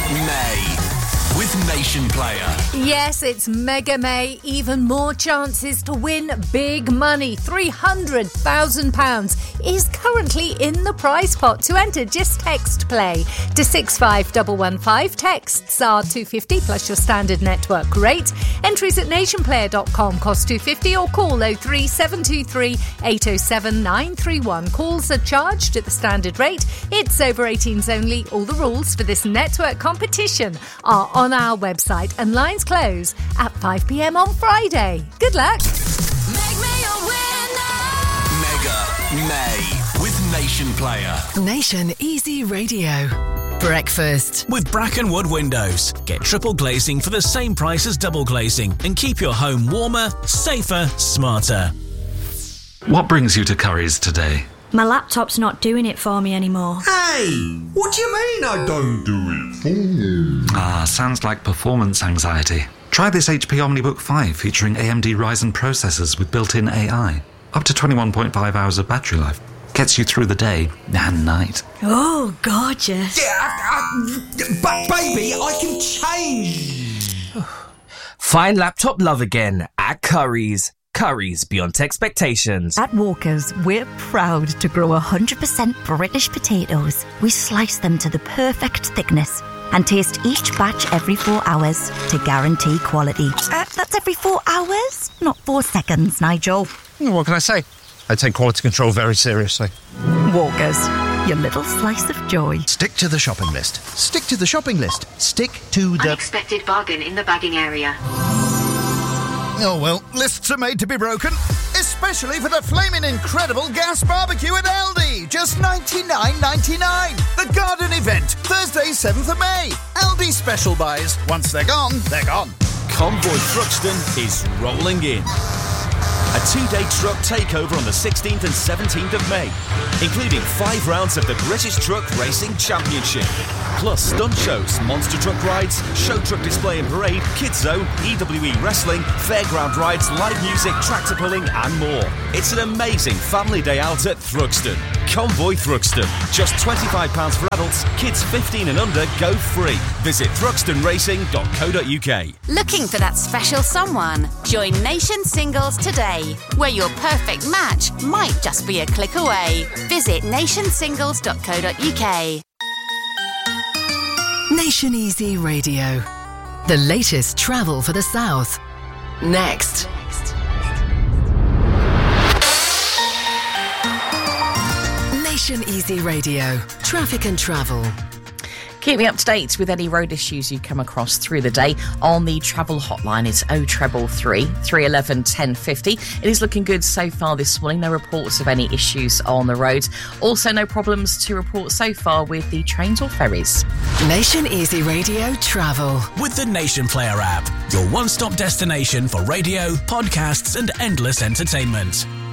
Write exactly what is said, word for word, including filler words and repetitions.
May with Nation Player. Yes, it's Mega May. Even more chances to win big money. three hundred thousand pounds is currently in the prize pot. To enter, just text play to six five one one five. Texts are two pounds fifty plus your standard network rate. Entries at nation player dot com cost two pounds fifty or call oh three seven two three eight oh seven nine three one. Calls are charged at the standard rate. It's over eighteens only. All the rules for this network competition are on our website and lines close at five p.m. on Friday. Good luck. Make me a winner. Mega May with Nation Player. Nation Easy Radio. Breakfast. With Brackenwood Windows. Get triple glazing for the same price as double glazing and keep your home warmer, safer, smarter. What brings you to Curry's today? My laptop's not doing it for me anymore. Hey, what do you mean I don't do it for you? Ah, sounds like performance anxiety. Try this H P OmniBook five featuring A M D Ryzen processors with built-in A I. Up to twenty-one point five hours of battery life. Gets you through the day and night. Oh, gorgeous. Yeah, I, I, but baby, I can change. Find laptop love again at Curry's. Curry's beyond expectations. At Walker's, we're proud to grow one hundred percent British potatoes. We slice them to the perfect thickness and taste each batch every four hours to guarantee quality. Uh, that's every four hours, not four seconds, Nigel. What can I say? I take quality control very seriously. Walker's, your little slice of joy. Stick to the shopping list. Stick to the shopping list. Stick to the... Unexpected bargain in the bagging area. Oh, well, lists are made to be broken. Especially for the flaming incredible gas barbecue at Aldi. Just ninety-nine ninety-nine. The garden event, Thursday, seventh of May. Aldi special buys. Once they're gone, they're gone. Convoy Thruxton is rolling in. A two-day truck takeover on the sixteenth and seventeenth of May, including five rounds of the British Truck Racing Championship, plus stunt shows, monster truck rides, show truck display and parade, kids zone, E W E wrestling, fairground rides, live music, tractor pulling and more. It's an amazing family day out at Thruxton. Convoy Thruxton. Just twenty-five pounds for adults, kids fifteen and under go free. Visit thruxton racing dot co dot uk. Looking for that special someone? Join Nation Singles today, where your perfect match might just be a click away. Visit nation singles dot co dot uk. Nation Easy Radio. The latest travel for the South. Next. Nation Easy Radio. Traffic and travel. Keep me up to date with any road issues you come across through the day on the travel hotline. It's oh treble three, three eleven, ten fifty. It is looking good so far this morning. No reports of any issues on the road. Also, no problems to report so far with the trains or ferries. Nation Easy Radio Travel. With the Nation Player app, your one-stop destination for radio, podcasts and endless entertainment.